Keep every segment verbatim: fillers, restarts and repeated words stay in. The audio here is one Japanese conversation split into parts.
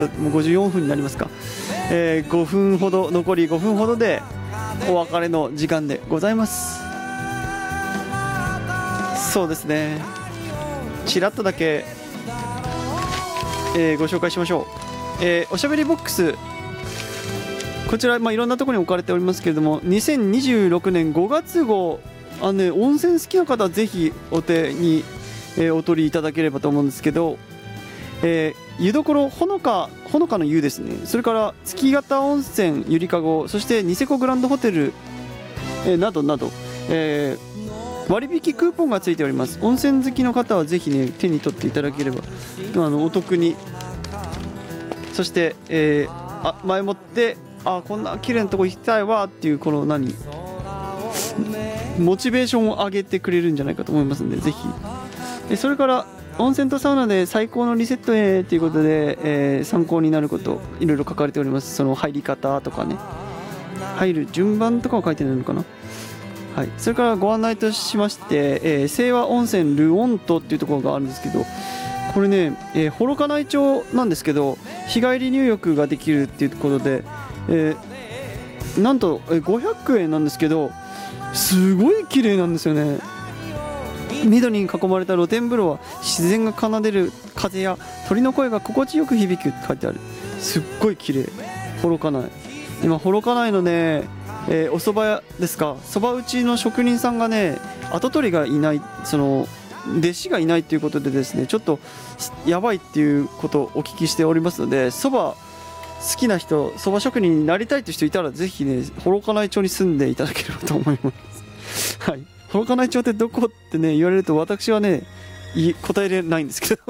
もうごじゅうよんぷんになりますか、えー、ごふんほど残りごふんほどでお別れの時間でございます。そうですね、ちらっとだけ、えー、ご紹介しましょう。えー、おしゃべりボックス、こちら、まあ、いろんなところに置かれておりますけれども、にせんにじゅうろくねんごがつ号、あの、ね、温泉好きな方はぜひお手に、えー、お取りいただければと思うんですけど、えー、湯どころほのかほのかの湯ですね、それから月形温泉ゆりかご、そしてニセコグランドホテル、えー、などなど、えー、割引クーポンがついております。温泉好きの方はぜひね手に取っていただければあのお得に、そして、えー、あ前もってあこんな綺麗なとこ行きたいわっていうこの何モチベーションを上げてくれるんじゃないかと思いますので、ぜひ。それから温泉とサウナで最高のリセットへということで、えー、参考になることいろいろ書かれております。その入り方とかね、入る順番とかを書いてあるのかな。はい、それからご案内としまして、えー、清和温泉ルオントっていうところがあるんですけど、これね、えー、幌加内町なんですけど、日帰り入浴ができるっていうことで、えー、なんとごひゃくえんなんですけど、すごい綺麗なんですよね。緑に囲まれた露天風呂は自然が奏でる風や鳥の声が心地よく響くって書いてある。すっごい綺麗。幌加内、今幌加内のね、えー、お蕎麦屋ですか、蕎麦打ちの職人さんがね跡取りがいない、その弟子がいないということでですね、ちょっとやばいっていうことをお聞きしておりますので、蕎麦好きな人、蕎麦職人になりたいという人いたらぜひね幌加内町に住んでいただければと思います。はい、幌加内町ってどこってね言われると私はね答えれないんですけど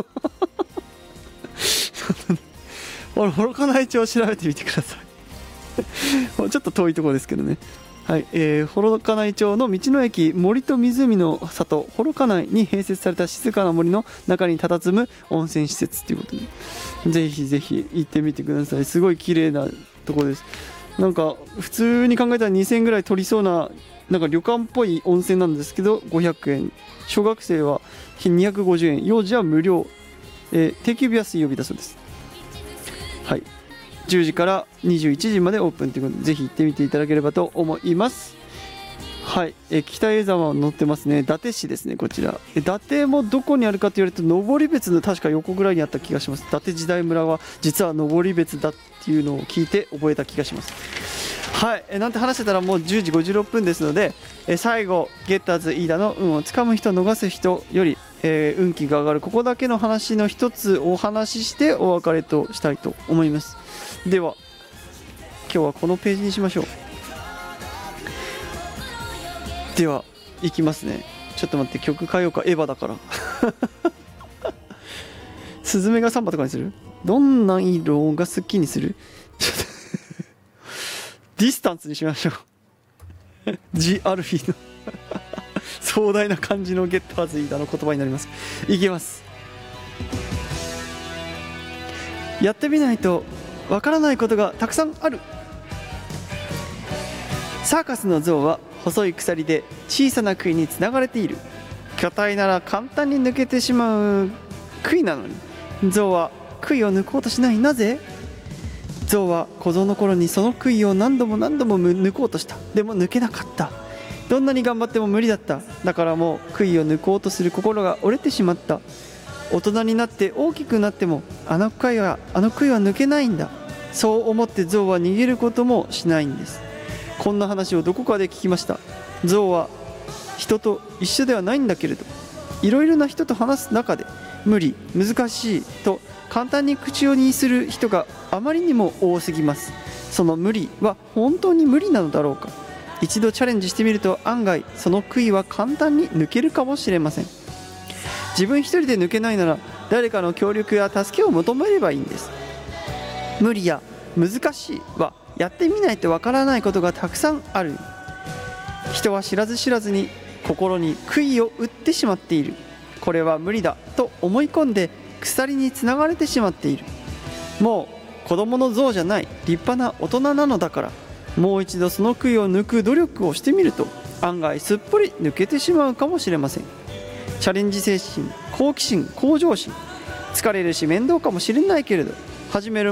幌加内町を調べてみてくださいちょっと遠いところですけどね。はい、えー、幌加内町の道の駅森と湖の里幌加内に併設された静かな森の中に佇む温泉施設ということで、ぜひぜひ行ってみてください。すごい綺麗なところです。なんか普通に考えたらにせんえんぐらい取りそうな、なんか旅館っぽい温泉なんですけどごひゃくえん、小学生はにひゃくごじゅうえん、幼児は無料、えー、定休日は水曜日だそうです。はい、じゅうじからにじゅういちじまでオープンということで、ぜひ行ってみていただければと思います。はい、え北江沢載ってますね。伊達市ですね、こちら。伊達もどこにあるかと言われると登別の確か横ぐらいにあった気がします。伊達時代村は実は登別だっていうのを聞いて覚えた気がします。はい、えなんて話してたらもうじゅうじごじゅうろっぷんですので、え最後ゲッターズ飯田の運をつかむ人逃す人より、えー、運気が上がるここだけの話の一つお話ししてお別れとしたいと思います。では今日はこのページにしましょう。ではいきますね。ちょっと待って、曲変えようか。エヴァだからスズメがサンバとかにする？どんな色が好きにする？ディスタンスにしましょうジ・アルフィーの壮大な感じのゲッターズ飯田の言葉になります。いきます。やってみないとわからないことがたくさんある。サーカスの象は細い鎖で小さな杭につながれている。巨体なら簡単に抜けてしまう杭なのに象は杭を抜こうとしない。なぜ？象は小僧の頃にその杭を何度も何度も抜こうとした。でも抜けなかった。どんなに頑張っても無理だった。だからもう杭を抜こうとする心が折れてしまった。大人になって大きくなってもあの杭はあの杭は抜けないんだ。そう思って象は逃げることもしないんです。こんな話をどこかで聞きました。象は人と一緒ではないんだけれど、いろいろな人と話す中で無理、難しいと簡単に口にする人があまりにも多すぎます。その無理は本当に無理なのだろうか。一度チャレンジしてみると案外その杭は簡単に抜けるかもしれません。自分一人で抜けないなら誰かの協力や助けを求めればいいんです。無理や難しいはやってみないとわからないことがたくさんある。人は知らず知らずに心に杭を打ってしまっている。これは無理だと思い込んで鎖につながれてしまっている。もう子供の象じゃない立派な大人なのだから、もう一度その杭を抜く努力をしてみると案外すっぽり抜けてしまうかもしれません。チャレンジ精神、好奇心、向上心、疲れるし面倒かもしれないけれど始める